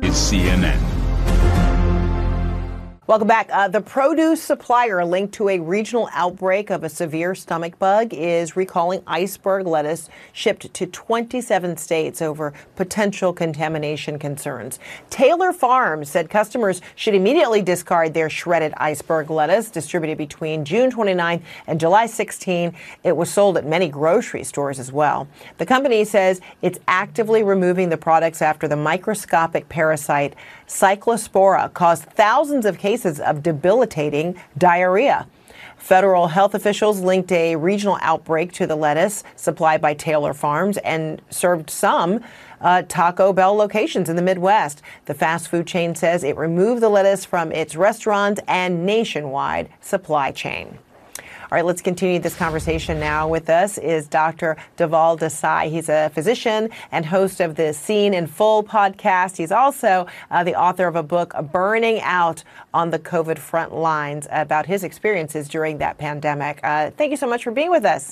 is CNN. Welcome back. The produce supplier linked to a regional outbreak of a severe stomach bug is recalling iceberg lettuce shipped to 27 states over potential contamination concerns. Taylor Farms said customers should immediately discard their shredded iceberg lettuce distributed between June 29 and July 16. It was sold at many grocery stores as well. The company says it's actively removing the products after the microscopic parasite Cyclospora caused thousands of cases of debilitating diarrhea. Federal health officials linked a regional outbreak to the lettuce supplied by Taylor Farms and served some Taco Bell locations in the Midwest. The fast food chain says it removed the lettuce from its restaurant and nationwide supply chain. All right, let's continue this conversation now. With us is Dr. Dhaval Desai. He's a physician and host of the Seen in Full podcast. He's also the author of a book, Burning Out on the COVID Front Lines, about his experiences during that pandemic. Thank you so much for being with us.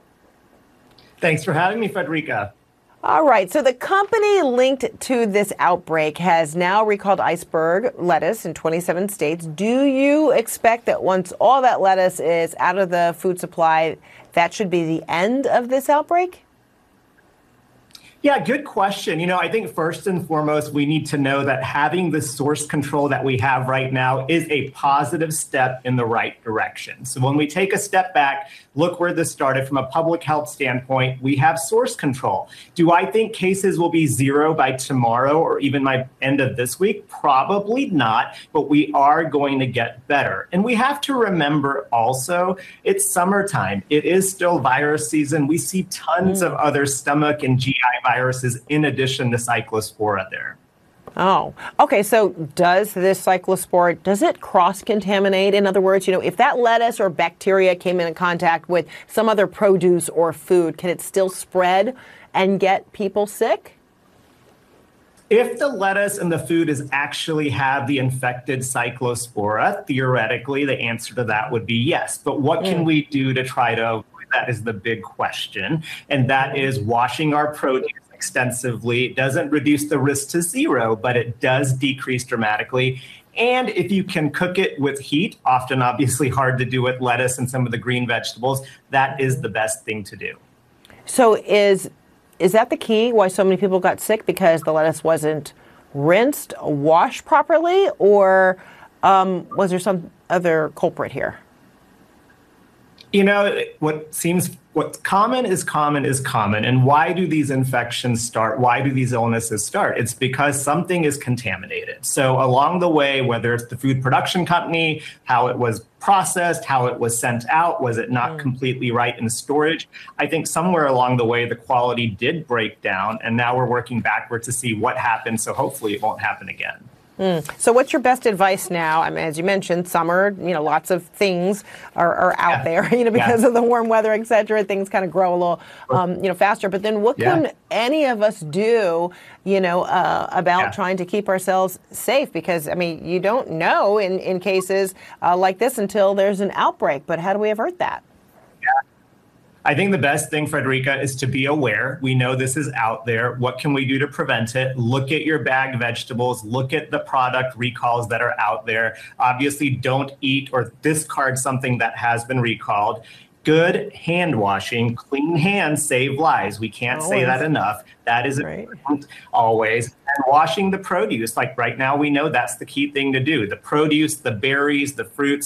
Thanks for having me, Frederica. All right. So the company linked to this outbreak has now recalled iceberg lettuce in 27 states. Do you expect that once all that lettuce is out of the food supply, that should be the end of this outbreak? Yeah, good question. I think first and foremost, we need to know that having the source control that we have right now is a positive step in the right direction. So when we take a step back, look where this started from a public health standpoint, we have source control. Do I think cases will be zero by tomorrow or even by end of this week? Probably not, but we are going to get better. And we have to remember also, it's summertime. It is still virus season. We see tons of other stomach and GI viruses in addition to Cyclospora there. Oh, okay. So does this Cyclospora, does it cross-contaminate? In other words, if that lettuce or bacteria came in contact with some other produce or food, can it still spread and get people sick? If the lettuce and the food actually have the infected Cyclospora, theoretically, the answer to that would be yes. But what can we do to try to avoid that is the big question. And that is washing our produce extensively. It doesn't reduce the risk to zero, but it does decrease dramatically. And if you can cook it with heat, often obviously hard to do with lettuce and some of the green vegetables, that is the best thing to do. So is that the key why so many people got sick? Because the lettuce wasn't rinsed, washed properly, or was there some other culprit here? What's common is common is common. And why do these infections start? Why do these illnesses start? It's because something is contaminated. So along the way, whether it's the food production company, how it was processed, how it was sent out, was it not completely right in storage? I think somewhere along the way, the quality did break down. And now we're working backward to see what happened. So hopefully it won't happen again. So what's your best advice now? I mean, as you mentioned, summer, lots of things are out there, because of the warm weather, et cetera. Things kind of grow a little, faster. But then what can any of us do, about trying to keep ourselves safe? Because, you don't know in cases like this until there's an outbreak. But how do we avert that? I think the best thing, Frederica, is to be aware. We know this is out there. What can we do to prevent it? Look at your bagged vegetables. Look at the product recalls that are out there. Obviously, don't eat or discard something that has been recalled. Good hand washing, clean hands save lives. We can't say that enough. That is important always. And washing the produce, like right now, we know that's the key thing to do. The produce, the berries, the fruits,